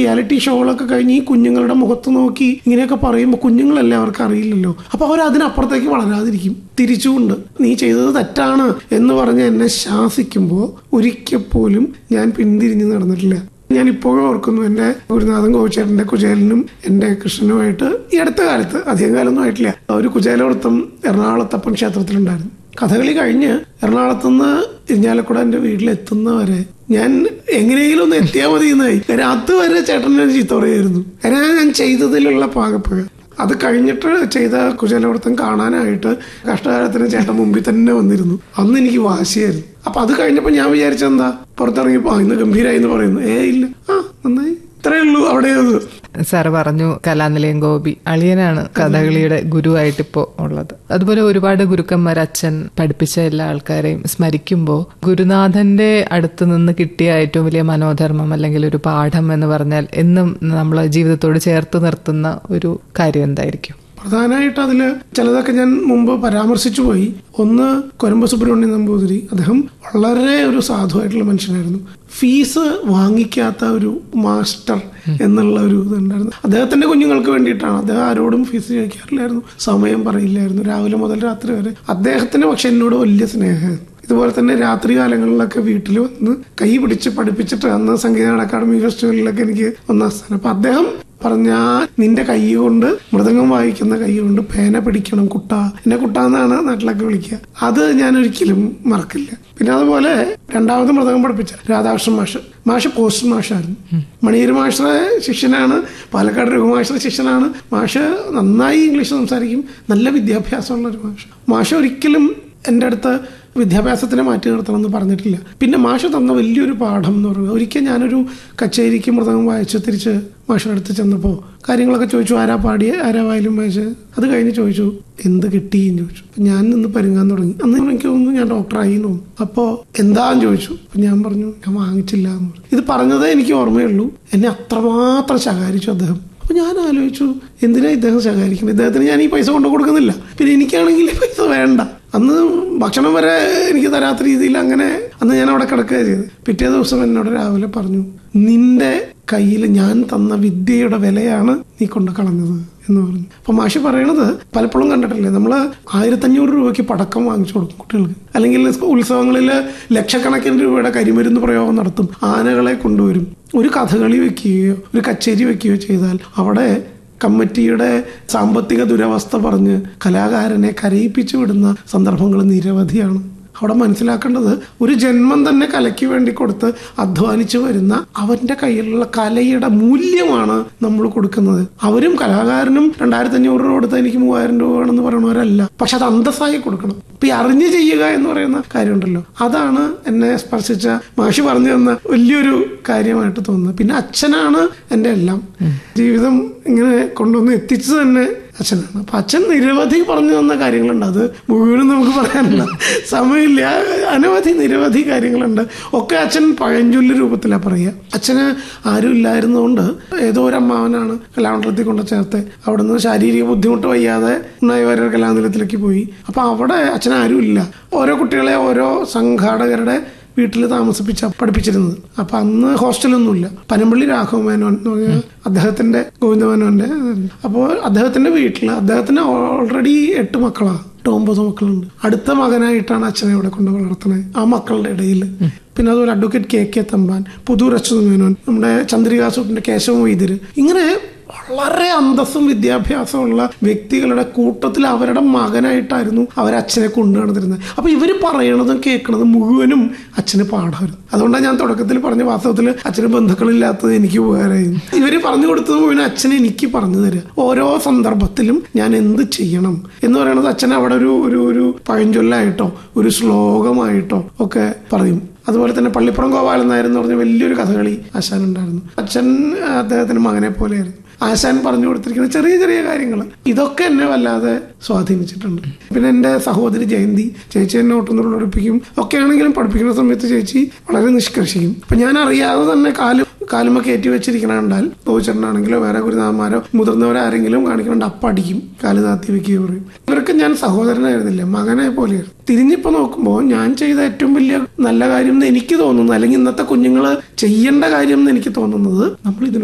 Reality ഷോകളൊക്കെ കഴിഞ്ഞ് ഈ കുഞ്ഞുങ്ങളുടെ മുഖത്ത് നോക്കി ഇങ്ങനെയൊക്കെ പറയുമ്പോൾ കുഞ്ഞുങ്ങളല്ലേ, അവർക്ക് അറിയില്ലല്ലോ. അപ്പൊ അവർ അതിനപ്പുറത്തേക്ക് വളരാതിരിക്കും. തിരിച്ചുകൊണ്ട് നീ ചെയ്തത് തെറ്റാണ് എന്ന് പറഞ്ഞ് എന്നെ ശാസിക്കുമ്പോൾ ഒരിക്കൽ പോലും ഞാൻ പിന്തിരിഞ്ഞ് നടന്നിട്ടില്ല. ഞാൻ ഇപ്പോഴും ഓർക്കുന്നു, എൻ്റെ ഗുരുനാഥൻ ഗോപിച്ചേട്ടൻ്റെ കുചേലനും എൻ്റെ കൃഷ്ണനുമായിട്ട് ഈ അടുത്ത കാലത്ത്, അധികം കാലമൊന്നും ആയിട്ടില്ല, ഒരു കുചേലവൃത്തം എറണാകുളത്തപ്പൻ ക്ഷേത്രത്തിലുണ്ടായിരുന്നു. കഥകളി കഴിഞ്ഞ് എറണാകുളത്തുനിന്ന് ഇരിഞ്ഞാലക്കുട എൻ്റെ വീട്ടിലെത്തുന്നവരെ ഞാൻ എങ്ങനെയെങ്കിലും ഒന്ന് എത്തിയാൽ മതി എന്നായി. കാര്യം അതുവരെ ചേട്ടനെ ചീത്ത പറയുമായിരുന്നു. കാരണം ഞാൻ ചെയ്തതിലുള്ള പാകപ്പുഴ. അത് കഴിഞ്ഞിട്ട് ചെയ്ത കുചേലവൃത്തം കാണാനായിട്ട് കഷ്ടകാലത്തിന് ചേട്ടൻ മുമ്പിൽ തന്നെ വന്നിരുന്നു. അന്ന് എനിക്ക് വാശിയായിരുന്നു. അപ്പൊ അത് കഴിഞ്ഞപ്പോൾ ഞാൻ വിചാരിച്ചെന്താ, പുറത്തിറങ്ങിയപ്പോ ഇന്ന് ഗംഭീരായി എന്ന് പറയുന്നു. ഇല്ല, നന്നായി, ഇത്രയേ ഉള്ളൂ. അവിടെ സാറ് പറഞ്ഞു കലാനിലയം ഗോപി അളിയനാണ് കഥകളിയുടെ ഗുരുവായിട്ടിപ്പോ ഉള്ളത്. അതുപോലെ ഒരുപാട് ഗുരുക്കന്മാർ, അച്ഛൻ പഠിപ്പിച്ച എല്ലാ ആൾക്കാരെയും സ്മരിക്കുമ്പോൾ ഗുരുനാഥന്റെ അടുത്ത് നിന്ന് കിട്ടിയ ഏറ്റവും വലിയ മനോധർമ്മം അല്ലെങ്കിൽ ഒരു പാഠം എന്ന് പറഞ്ഞാൽ എന്നും നമ്മളെ ജീവിതത്തോട് ചേർത്ത് നിർത്തുന്ന ഒരു കാര്യം എന്തായിരിക്കും? പ്രധാനമായിട്ട് അതിൽ ചിലതൊക്കെ ഞാൻ മുമ്പ് പരാമർശിച്ചു പോയി. ഒന്ന്, കൊരമ്പ സുബ്രഹ്മണ്യൻ നമ്പൂതിരി. അദ്ദേഹം വളരെ ഒരു സാധുവായിട്ടുള്ള മനുഷ്യനായിരുന്നു. ഫീസ് വാങ്ങിക്കാത്ത ഒരു മാസ്റ്റർ എന്നുള്ള ഒരു ഇതുണ്ടായിരുന്നു. അദ്ദേഹത്തിന്റെ കുഞ്ഞുങ്ങൾക്ക് വേണ്ടിയിട്ടാണ്. അദ്ദേഹം ആരോടും ഫീസ് ചോദിക്കാറില്ലായിരുന്നു, സമയം പറയില്ലായിരുന്നു, രാവിലെ മുതൽ രാത്രി വരെ. അദ്ദേഹത്തിന് പക്ഷെ എന്നോട് വലിയ സ്നേഹമായിരുന്നു. ഇതുപോലെ തന്നെ രാത്രി കാലങ്ങളിലൊക്കെ വീട്ടിൽ വന്ന് കൈ പിടിച്ച് പഠിപ്പിച്ചിട്ട്, അന്ന് സംഗീത അക്കാദമി ഫെസ്റ്റിവലിലൊക്കെ എനിക്ക് ഒന്നാം സ്ഥാനം. അപ്പൊ അദ്ദേഹം പറഞ്ഞ, നിന്റെ കൈ കൊണ്ട്, മൃദംഗം വായിക്കുന്ന കൈ കൊണ്ട് പേന പിടിക്കണം കുട്ട, എന്നെ കുട്ടാന്നാണ് നാട്ടിലൊക്കെ വിളിക്കുക. അത് ഞാൻ ഒരിക്കലും മറക്കില്ല. പിന്നെ അതുപോലെ രണ്ടാമത് മൃദംഗം പഠിപ്പിച്ച രാധാകൃഷ്ണൻ മാഷ് പോസ്റ്റ് മാഷായിരുന്നു. മണിയൂർ മാഷറെ ശിഷ്യനാണ്, പാലക്കാട് രഘുമാഷറെ ശിഷ്യനാണ്. മാഷ് നന്നായി ഇംഗ്ലീഷ് സംസാരിക്കും, നല്ല വിദ്യാഭ്യാസമുള്ള ഒരു മാഷ് ഒരിക്കലും എൻ്റെ അടുത്ത് വിദ്യാഭ്യാസത്തിനെ മാറ്റി നിർത്തണമെന്ന് പറഞ്ഞിട്ടില്ല. പിന്നെ മാഷ് തന്ന വലിയൊരു പാഠം എന്ന് പറയുന്നത്, ഒരിക്കൽ ഞാനൊരു കച്ചേരിക്ക് മൃദംഗം വായിച്ച് തിരിച്ച് മാഷിൻ്റെ അടുത്ത് ചെന്നപ്പോൾ കാര്യങ്ങളൊക്കെ ചോദിച്ചു, ആരാ പാടിയ, ആരാ വായിലും വായിച്ച്. അത് കഴിഞ്ഞ് ചോദിച്ചു, എന്ത് കിട്ടിയെന്ന് ചോദിച്ചു. ഞാൻ നിന്ന് പരുങ്ങാൻ തുടങ്ങി. അന്ന് എനിക്ക് തോന്നുന്നു ഞാൻ ഡോക്ടറായി എന്ന് തോന്നുന്നു. അപ്പോൾ എന്താന്ന് ചോദിച്ചു. അപ്പം ഞാൻ പറഞ്ഞു, ഞാൻ വാങ്ങിച്ചില്ല എന്ന് പറഞ്ഞു. ഇത് പറഞ്ഞതേ എനിക്ക് ഓർമ്മയുള്ളൂ. എന്നെ അത്രമാത്രം ശകാരിച്ചു അദ്ദേഹം. അപ്പൊ ഞാൻ ആലോചിച്ചു, എന്തിനാ ഇദ്ദേഹം ശകാരിക്കുന്നത്? ഇദ്ദേഹത്തിന് ഞാൻ ഈ പൈസ കൊണ്ടു കൊടുക്കുന്നില്ല, പിന്നെ എനിക്കാണെങ്കിൽ ഈ പൈസ വേണ്ട. അന്ന് ഭക്ഷണം വരെ എനിക്ക് തരാത്ത രീതിയിൽ അങ്ങനെ അന്ന് ഞാൻ അവിടെ കിടക്കുക ചെയ്ത്. പിറ്റേ ദിവസം എന്നോട് രാവിലെ പറഞ്ഞു, നിന്റെ കയ്യിൽ ഞാൻ തന്ന വിദ്യയുടെ വിലയാണ് നീ കൊണ്ട് കളഞ്ഞത് എന്ന് പറഞ്ഞു. അപ്പൊ മാഷി പറയണത് പലപ്പോഴും കണ്ടിട്ടില്ലേ, നമ്മള് 1500 രൂപയ്ക്ക് പടക്കം വാങ്ങിച്ചു കൊടുക്കും കുട്ടികൾക്ക്, അല്ലെങ്കിൽ ഉത്സവങ്ങളിൽ ലക്ഷക്കണക്കിന് രൂപയുടെ കരിമരുന്ന് പ്രയോഗം നടത്തും, ആനകളെ കൊണ്ടുവരും. ഒരു കഥകളി വെക്കുകയോ ഒരു കച്ചേരി വെക്കുകയോ ചെയ്താൽ അവിടെ കമ്മിറ്റിയുടെ സാമ്പത്തിക ദുരവസ്ഥ പറഞ്ഞ് കലാകാരനെ കരയിപ്പിച്ചു വിടുന്ന സന്ദർഭങ്ങൾ നിരവധിയാണ്. അവിടെ മനസ്സിലാക്കേണ്ടത്, ഒരു ജന്മം തന്നെ കലയ്ക്ക് വേണ്ടി കൊടുത്ത് അധ്വാനിച്ചു വരുന്ന അവന്റെ കയ്യിലുള്ള കലയുടെ മൂല്യമാണ് നമ്മൾ കൊടുക്കുന്നത്. അവരും കലാകാരനും 2500 രൂപ കൊടുത്താൽ എനിക്ക് 3000 രൂപ വേണമെന്ന് പറയണവരല്ല. പക്ഷെ അത് അന്തസ്സായി കൊടുക്കണം. ഇപ്പൊ ഈ അറിഞ്ഞു ചെയ്യുക എന്ന് പറയുന്ന കാര്യമുണ്ടല്ലോ, അതാണ് എന്നെ സ്പർശിച്ച മാഷി പറഞ്ഞു തന്ന വലിയൊരു കാര്യമായിട്ട് തോന്നുന്നത്. പിന്നെ അച്ഛനാണ് എൻ്റെ എല്ലാം. ജീവിതം ഇങ്ങനെ കൊണ്ടുവന്ന് എത്തിച്ചു തന്നെ അച്ഛനാണ്. അപ്പൊ അച്ഛൻ നിരവധി പറഞ്ഞു തന്ന കാര്യങ്ങളുണ്ട്. അത് മുഴുവനും നമുക്ക് പറയാനില്ല, സമയമില്ല. അനവധി നിരവധി കാര്യങ്ങളുണ്ട്. ഒക്കെ അച്ഛൻ പഴഞ്ചൊല്ല് രൂപത്തിലാണ് പറയുക. അച്ഛന് ആരും ഇല്ലായിരുന്നുകൊണ്ട് ഏതോ ഒരു അമ്മാവനാണ് കലാമണ്ഡലത്തിൽ കൊണ്ട് ചേർത്ത്. അവിടുന്ന് ശാരീരിക ബുദ്ധിമുട്ട് വയ്യാതെ നയവര കലാനിലയത്തിലേക്ക് പോയി. അപ്പൊ അവിടെ അച്ഛനാരും ഇല്ല. ഓരോ കുട്ടികളെ ഓരോ സംഘാടകരുടെ വീട്ടിൽ പഠിപ്പിച്ചിരുന്നത്. അപ്പൊ അന്ന് ഹോസ്റ്റലൊന്നുമില്ല. പനമ്പള്ളി രാഘവ മേനോൻ എന്ന് പറഞ്ഞാൽ അദ്ദേഹത്തിന്റെ ഗോവിന്ദമേനോന്റെ. അപ്പോൾ അദ്ദേഹത്തിന്റെ വീട്ടിൽ അദ്ദേഹത്തിന് ഓൾറെഡി 8 മക്കളാണ്, 9 മക്കളുണ്ട്. അടുത്ത മകനായിട്ടാണ് അച്ഛനെ ഇവിടെ കൊണ്ട് വളർത്തുന്നത്, ആ മക്കളുടെ ഇടയിൽ. പിന്നെ അതുപോലെ അഡ്വക്കേറ്റ് കെ തമ്പാൻ, പുതൂർ അച്യുത മേനോൻ, നമ്മുടെ ചന്ദ്രികാസൂട്ടിന്റെ കേശവ വൈദ്യര്, ഇങ്ങനെ വളരെ അന്തസ്സും വിദ്യാഭ്യാസമുള്ള വ്യക്തികളുടെ കൂട്ടത്തിൽ അവരുടെ മകനായിട്ടായിരുന്നു അവരച്ഛനെ കൊണ്ടു നടന്നിരുന്നത്. അപ്പൊ ഇവര് പറയണതും കേൾക്കണതും മുഴുവനും അച്ഛന് പാഠമായിരുന്നു. അതുകൊണ്ടാണ് ഞാൻ തുടക്കത്തിൽ പറഞ്ഞ, വാസ്തവത്തിൽ അച്ഛന് ബന്ധുക്കളില്ലാത്തത് എനിക്ക് ഉപകാരമായിരുന്നു. ഇവര് പറഞ്ഞു കൊടുത്തത് മുഴുവൻ അച്ഛനെ എനിക്ക് പറഞ്ഞു തരിക. ഓരോ സന്ദർഭത്തിലും ഞാൻ എന്ത് ചെയ്യണം എന്ന് പറയുന്നത് അച്ഛൻ അവിടെ ഒരു പഴഞ്ചൊല്ലായിട്ടോ ഒരു ശ്ലോകമായിട്ടോ ഒക്കെ പറയും. അതുപോലെ തന്നെ പള്ളിപ്പുറം ഗോപാലൻ നായർ എന്ന് പറഞ്ഞ വലിയൊരു കഥകളി ആശാൻ ഉണ്ടായിരുന്നു. അച്ഛൻ അദ്ദേഹത്തിന്റെ മകനെ പോലെയായിരുന്നു. ആശാൻ പറഞ്ഞു കൊടുത്തിരിക്കുന്ന ചെറിയ ചെറിയ കാര്യങ്ങൾ, ഇതൊക്കെ എന്നെ വല്ലാതെ സ്വാധീനിച്ചിട്ടുണ്ട്. പിന്നെ എൻ്റെ സഹോദരി ജയന്തി ചേച്ചി എന്നെ ഓട്ടുന്നുള്ളിപ്പിക്കും ഒക്കെ ആണെങ്കിലും പഠിപ്പിക്കുന്ന സമയത്ത് ചേച്ചി വളരെ നിഷ്കർഷിക്കും. അപ്പൊ ഞാൻ അറിയാതെ തന്നെ കാലുമ കയറ്റി വെച്ചിരിക്കണ കണ്ടാൽ ഗോചരനാണെങ്കിലോ വേറെ ഗുരുനാഥന്മാരോ മുതിർന്നവരോ ആരെങ്കിലും കാണിക്കണുണ്ട്, അപ്പം അടിക്കും, കാല് താത്തി വെക്കുകയും പറയും. ഇവർക്ക് ഞാൻ സഹോദരനായിരുന്നില്ല, മകനെ പോലെയായിരുന്നു. തിരിഞ്ഞിപ്പോ നോക്കുമ്പോൾ ഞാൻ ചെയ്ത ഏറ്റവും വലിയ നല്ല കാര്യം എന്ന് എനിക്ക് തോന്നുന്നു, അല്ലെങ്കിൽ ഇന്നത്തെ കുഞ്ഞുങ്ങൾ ചെയ്യേണ്ട കാര്യം എന്ന് എനിക്ക് തോന്നുന്നത്, നമ്മൾ